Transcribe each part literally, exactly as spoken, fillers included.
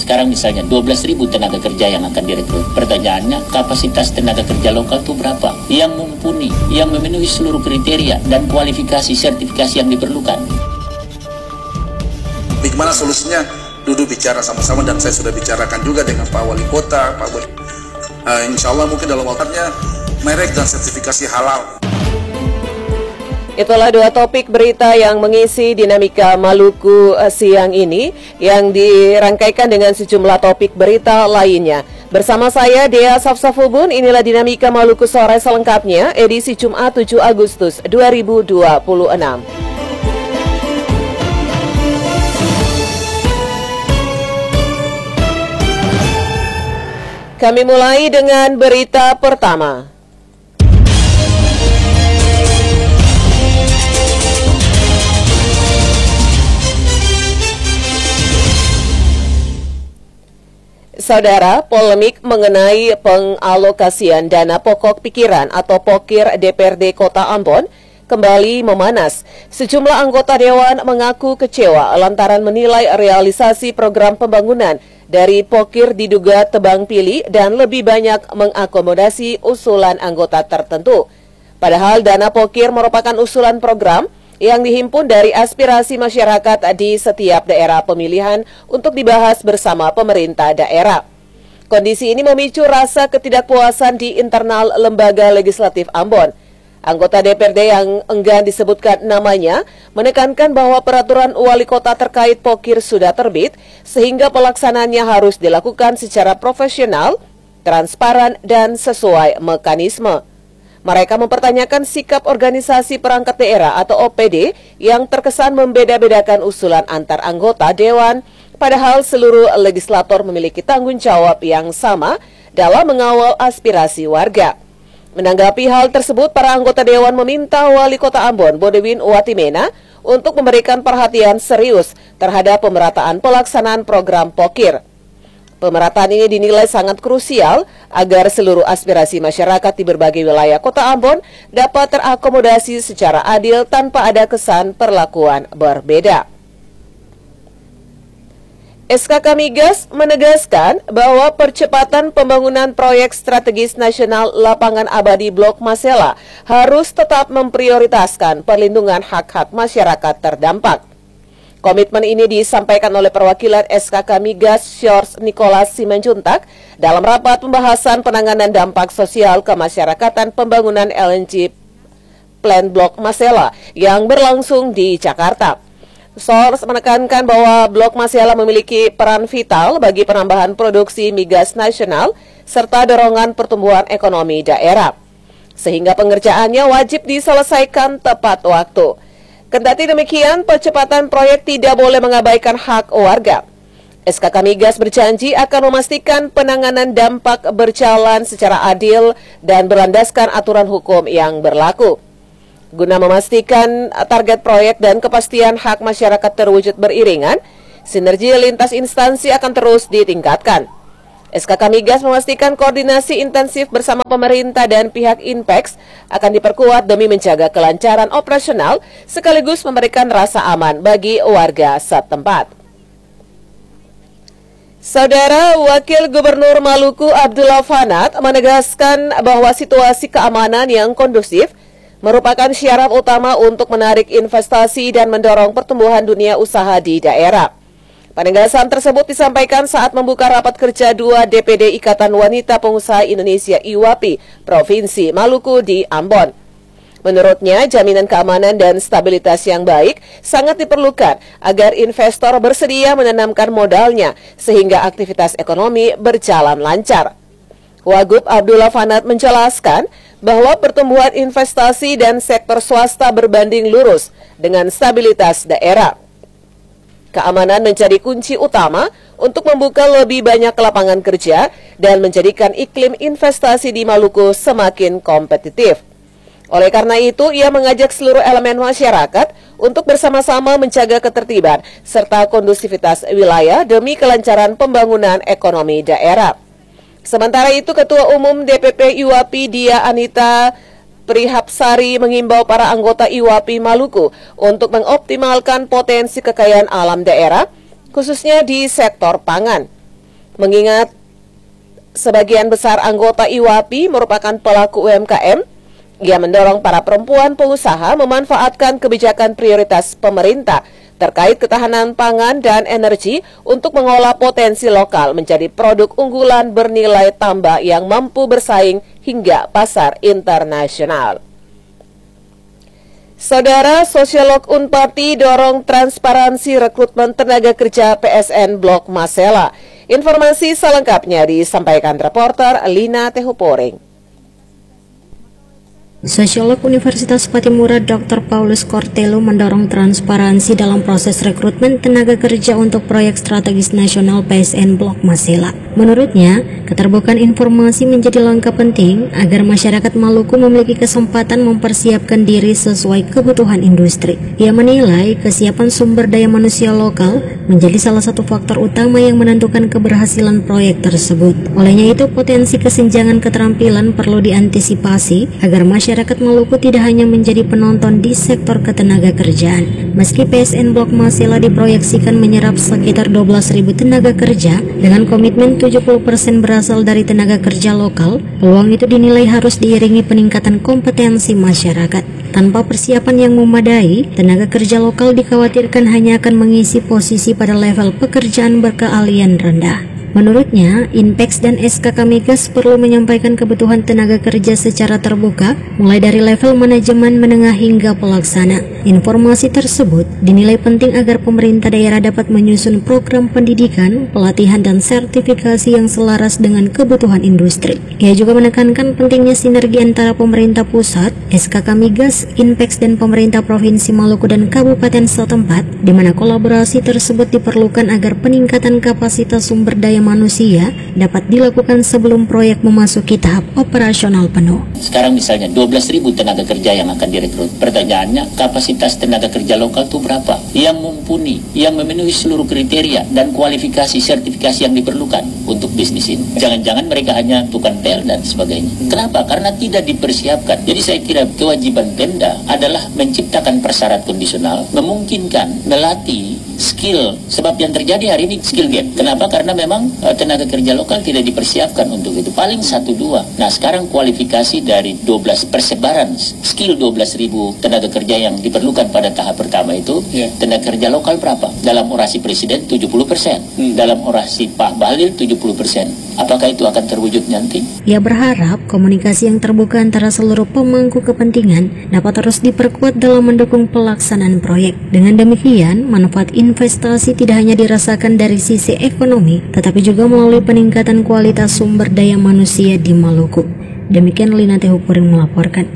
Sekarang misalnya dua belas ribu tenaga kerja yang akan direkrut. Pertanyaannya, kapasitas tenaga kerja lokal itu berapa? Yang mumpuni, yang memenuhi seluruh kriteria dan kualifikasi sertifikasi yang diperlukan. Bagaimana solusinya? Duduk bicara sama-sama, dan saya sudah bicarakan juga dengan Pak Wali Kota, Pak Wali. Uh, insya Allah mungkin dalam waktunya merek dan sertifikasi halal. Itulah dua topik berita yang mengisi dinamika Maluku siang ini yang dirangkaikan dengan sejumlah topik berita lainnya. Bersama saya Dea Safsafubun, inilah dinamika Maluku sore selengkapnya edisi Jumat tujuh Agustus dua ribu dua puluh enam. Kami mulai dengan berita pertama. Saudara, polemik mengenai pengalokasian dana pokok pikiran atau Pokir D P R D Kota Ambon kembali memanas. Sejumlah anggota Dewan mengaku kecewa lantaran menilai realisasi program pembangunan dari Pokir diduga tebang pilih dan lebih banyak mengakomodasi usulan anggota tertentu. Padahal dana Pokir merupakan usulan program yang dihimpun dari aspirasi masyarakat di setiap daerah pemilihan untuk dibahas bersama pemerintah daerah. Kondisi ini memicu rasa ketidakpuasan di internal lembaga legislatif Ambon. Anggota D P R D yang enggan disebutkan namanya menekankan bahwa peraturan wali kota terkait Pokir sudah terbit sehingga pelaksanaannya harus dilakukan secara profesional, transparan, dan sesuai mekanisme. Mereka mempertanyakan sikap organisasi perangkat daerah atau O P D yang terkesan membeda-bedakan usulan antar anggota Dewan, padahal seluruh legislator memiliki tanggung jawab yang sama dalam mengawal aspirasi warga. Menanggapi hal tersebut, para anggota Dewan meminta Wali Kota Ambon, Bodewin Uwatimena, untuk memberikan perhatian serius terhadap pemerataan pelaksanaan program Pokir. Pemerataan ini dinilai sangat krusial agar seluruh aspirasi masyarakat di berbagai wilayah Kota Ambon dapat terakomodasi secara adil tanpa ada kesan perlakuan berbeda. S K K Migas menegaskan bahwa percepatan pembangunan proyek strategis nasional lapangan abadi Blok Masela harus tetap memprioritaskan perlindungan hak-hak masyarakat terdampak. Komitmen ini disampaikan oleh perwakilan S K K Migas Shores Nicholas Simanjuntak dalam rapat pembahasan penanganan dampak sosial kemasyarakatan pembangunan L N G Plant Blok Masela yang berlangsung di Jakarta. Shores menekankan bahwa Blok Masela memiliki peran vital bagi penambahan produksi migas nasional serta dorongan pertumbuhan ekonomi daerah, sehingga pengerjaannya wajib diselesaikan tepat waktu. Kendati demikian, percepatan proyek tidak boleh mengabaikan hak warga. S K K Migas berjanji akan memastikan penanganan dampak berjalan secara adil dan berlandaskan aturan hukum yang berlaku. Guna memastikan target proyek dan kepastian hak masyarakat terwujud beriringan, sinergi lintas instansi akan terus ditingkatkan. S K K Migas memastikan koordinasi intensif bersama pemerintah dan pihak Inpex akan diperkuat demi menjaga kelancaran operasional sekaligus memberikan rasa aman bagi warga setempat. Saudara Wakil Gubernur Maluku Abdullah Fanat menegaskan bahwa situasi keamanan yang kondusif merupakan syarat utama untuk menarik investasi dan mendorong pertumbuhan dunia usaha di daerah. Penegasan tersebut disampaikan saat membuka rapat kerja dua D P D Ikatan Wanita Pengusaha Indonesia I W A P I Provinsi Maluku di Ambon. Menurutnya, jaminan keamanan dan stabilitas yang baik sangat diperlukan agar investor bersedia menanamkan modalnya sehingga aktivitas ekonomi berjalan lancar. Wagub Abdullah Fanat menjelaskan bahwa pertumbuhan investasi dan sektor swasta berbanding lurus dengan stabilitas daerah. Keamanan menjadi kunci utama untuk membuka lebih banyak lapangan kerja dan menjadikan iklim investasi di Maluku semakin kompetitif. Oleh karena itu, ia mengajak seluruh elemen masyarakat untuk bersama-sama menjaga ketertiban serta kondusivitas wilayah demi kelancaran pembangunan ekonomi daerah. Sementara itu, Ketua Umum D P P I W A P I Dia Anita Prihapsari mengimbau para anggota I W A P I Maluku untuk mengoptimalkan potensi kekayaan alam daerah, khususnya di sektor pangan. Mengingat sebagian besar anggota I W A P I merupakan pelaku U M K M, ia mendorong para perempuan pengusaha memanfaatkan kebijakan prioritas pemerintah terkait ketahanan pangan dan energi untuk mengolah potensi lokal menjadi produk unggulan bernilai tambah yang mampu bersaing hingga pasar internasional. Saudara, Sosiolog Unpati dorong transparansi rekrutmen tenaga kerja P S N Blok Masela. Informasi selengkapnya disampaikan reporter Lina Tehuporing. Sosiolog Universitas Patimura Doktor Paulus Kortelo mendorong transparansi dalam proses rekrutmen tenaga kerja untuk proyek strategis nasional P S N Blok Masela. Menurutnya, keterbukaan informasi menjadi langkah penting agar masyarakat Maluku memiliki kesempatan mempersiapkan diri sesuai kebutuhan industri. Ia menilai kesiapan sumber daya manusia lokal menjadi salah satu faktor utama yang menentukan keberhasilan proyek tersebut. Olehnya itu, potensi kesenjangan keterampilan perlu diantisipasi agar masyarakat Masyarakat Maluku tidak hanya menjadi penonton di sektor ketenaga kerjaan. Meski P S N Blok Masela diproyeksikan menyerap sekitar dua belas ribu tenaga kerja dengan komitmen tujuh puluh persen berasal dari tenaga kerja lokal, peluang itu dinilai harus diiringi peningkatan kompetensi masyarakat. Tanpa persiapan yang memadai, tenaga kerja lokal dikhawatirkan hanya akan mengisi posisi pada level pekerjaan berkeahlian rendah. Menurutnya, Inpex dan S K K Migas perlu menyampaikan kebutuhan tenaga kerja secara terbuka, mulai dari level manajemen menengah hingga pelaksana. Informasi tersebut dinilai penting agar pemerintah daerah dapat menyusun program pendidikan, pelatihan, dan sertifikasi yang selaras dengan kebutuhan industri. Ia juga menekankan pentingnya sinergi antara pemerintah pusat, S K K Migas, Inpex, dan pemerintah Provinsi Maluku dan kabupaten setempat, di mana kolaborasi tersebut diperlukan agar peningkatan kapasitas sumber daya manusia dapat dilakukan sebelum proyek memasuki tahap operasional penuh. Sekarang misalnya dua belas ribu tenaga kerja yang akan direkrut. Pertanyaannya, kapasitas tenaga kerja lokal itu berapa? Yang mumpuni, yang memenuhi seluruh kriteria dan kualifikasi sertifikasi yang diperlukan untuk bisnis ini. Jangan-jangan mereka hanya tukang pel dan sebagainya. Kenapa? Karena tidak dipersiapkan. Jadi saya kira kewajiban Pemda adalah menciptakan persyarat kondisional, memungkinkan, melatih skill. Sebab yang terjadi hari ini skill gap. Kenapa? Karena memang tenaga kerja lokal tidak dipersiapkan untuk itu, paling satu dua. Nah, sekarang kualifikasi dari dua belas persebaran skill dua belas ribu tenaga kerja yang diperlukan pada tahap pertama itu, yeah. Tenaga kerja lokal berapa? Dalam orasi Presiden tujuh puluh persen, hmm. dalam orasi Pak Bahlil tujuh puluh persen. Apakah itu akan terwujud nanti? Ia berharap komunikasi yang terbuka antara seluruh pemangku kepentingan dapat terus diperkuat dalam mendukung pelaksanaan proyek. Dengan demikian, manfaat investasi tidak hanya dirasakan dari sisi ekonomi, tetapi juga melalui peningkatan kualitas sumber daya manusia di Maluku. Demikian Lina Tehuporing melaporkan.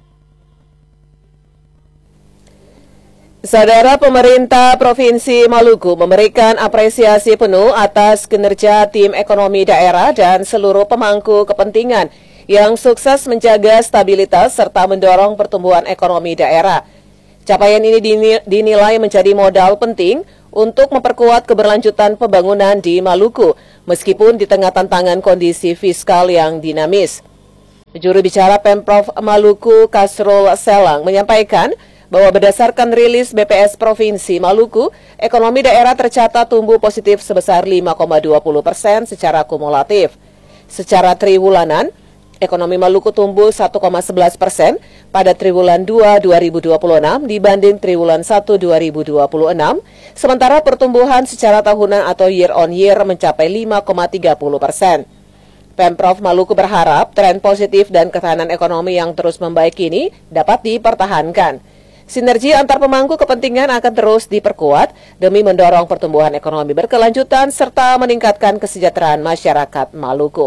Saudara, pemerintah Provinsi Maluku memberikan apresiasi penuh atas kinerja tim ekonomi daerah dan seluruh pemangku kepentingan yang sukses menjaga stabilitas serta mendorong pertumbuhan ekonomi daerah. Capaian ini dinilai menjadi modal penting untuk memperkuat keberlanjutan pembangunan di Maluku, meskipun di tengah tantangan kondisi fiskal yang dinamis. Juru bicara Pemprov Maluku, Kasrul Selang, menyampaikan bahwa berdasarkan rilis B P S Provinsi Maluku, ekonomi daerah tercatat tumbuh positif sebesar lima koma dua puluh persen secara kumulatif. Secara triwulanan, ekonomi Maluku tumbuh satu koma sebelas persen pada triwulan dua dua ribu dua puluh enam dibanding triwulan satu dua ribu dua puluh enam, sementara pertumbuhan secara tahunan atau year on year mencapai lima koma tiga puluh persen. Pemprov Maluku berharap tren positif dan ketahanan ekonomi yang terus membaik ini dapat dipertahankan. Sinergi antar pemangku kepentingan akan terus diperkuat demi mendorong pertumbuhan ekonomi berkelanjutan serta meningkatkan kesejahteraan masyarakat Maluku.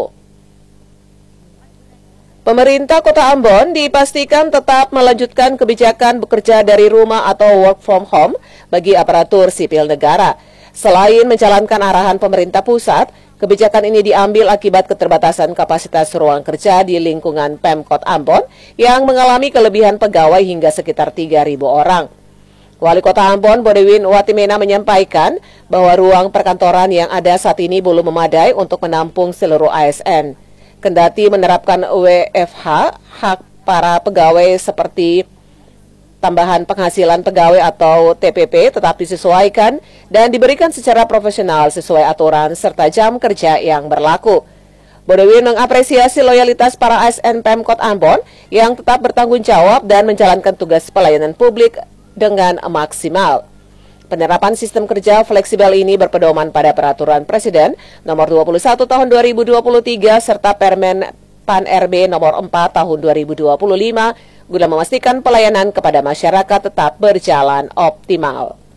Pemerintah Kota Ambon dipastikan tetap melanjutkan kebijakan bekerja dari rumah atau work from home bagi aparatur sipil negara. Selain menjalankan arahan pemerintah pusat, kebijakan ini diambil akibat keterbatasan kapasitas ruang kerja di lingkungan Pemkot Ambon yang mengalami kelebihan pegawai hingga sekitar tiga ribu orang. Wali Kota Ambon, Bodewin Watimena, menyampaikan bahwa ruang perkantoran yang ada saat ini belum memadai untuk menampung seluruh A S N. Kendati menerapkan W F H, hak para pegawai seperti Tambahan penghasilan pegawai atau T P P tetap disesuaikan dan diberikan secara profesional sesuai aturan serta jam kerja yang berlaku. Bodewin mengapresiasi loyalitas para A S N Pemkot Ambon yang tetap bertanggung jawab dan menjalankan tugas pelayanan publik dengan maksimal. Penerapan sistem kerja fleksibel ini berpedoman pada Peraturan Presiden Nomor dua puluh satu Tahun dua ribu dua puluh tiga serta Permen Pan R B Nomor empat Tahun dua ribu dua puluh lima guna memastikan pelayanan kepada masyarakat tetap berjalan optimal.